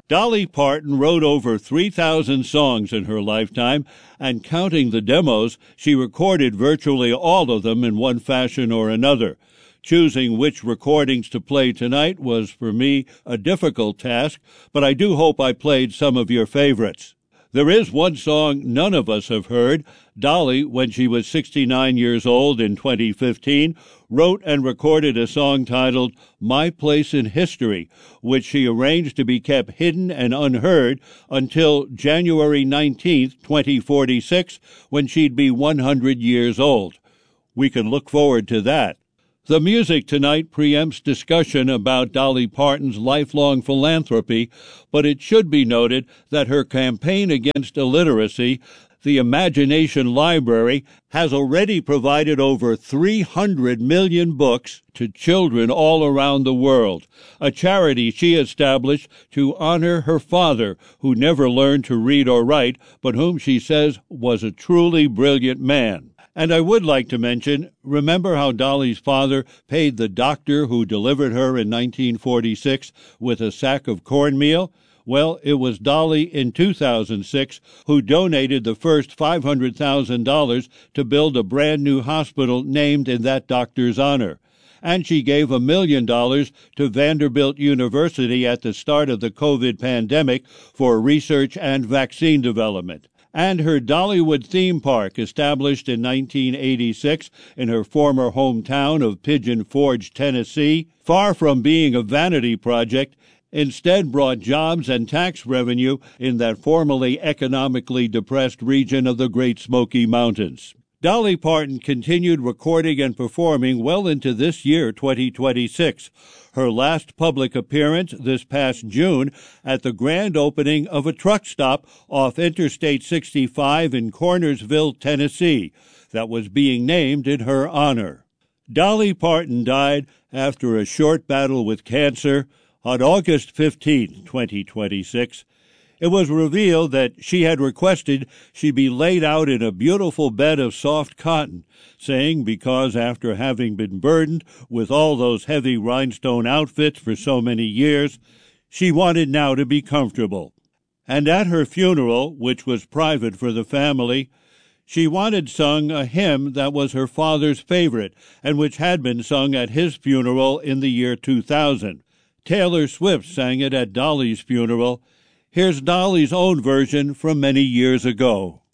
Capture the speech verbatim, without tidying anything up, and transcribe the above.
Dolly Parton wrote over three thousand songs in her lifetime, and counting the demos, she recorded virtually all of them in one fashion or another. Choosing which recordings to play tonight was, for me, a difficult task, but I do hope I played some of your favorites. There is one song none of us have heard. Dolly, when she was sixty-nine years old in twenty fifteen, wrote and recorded a song titled My Place in History, which she arranged to be kept hidden and unheard until January nineteenth, twenty forty-six, when she'd be one hundred years old. We can look forward to that. The music tonight preempts discussion about Dolly Parton's lifelong philanthropy, but it should be noted that her campaign against illiteracy, the Imagination Library, has already provided over three hundred million books to children all around the world, a charity she established to honor her father, who never learned to read or write, but whom she says was a truly brilliant man. And I would like to mention, remember how Dolly's father paid the doctor who delivered her in nineteen forty-six with a sack of cornmeal? Well, it was Dolly in two thousand six who donated the first five hundred thousand dollars to build a brand new hospital named in that doctor's honor. And she gave a million dollars to Vanderbilt University at the start of the COVID pandemic for research and vaccine development. And her Dollywood theme park, established in nineteen eighty-six in her former hometown of Pigeon Forge, Tennessee, far from being a vanity project, instead brought jobs and tax revenue in that formerly economically depressed region of the Great Smoky Mountains. Dolly Parton continued recording and performing well into this year, twenty twenty-six. Her last public appearance this past June at the grand opening of a truck stop off Interstate sixty-five in Cornersville, Tennessee, that was being named in her honor. Dolly Parton died after a short battle with cancer on August fifteenth, twenty twenty-six. It was revealed that she had requested she be laid out in a beautiful bed of soft cotton, saying because after having been burdened with all those heavy rhinestone outfits for so many years, she wanted now to be comfortable. And at her funeral, which was private for the family, she wanted sung a hymn that was her father's favorite and which had been sung at his funeral in the year two thousand. Taylor Swift sang it at Dolly's funeral. Here's Dolly's own version from many years ago.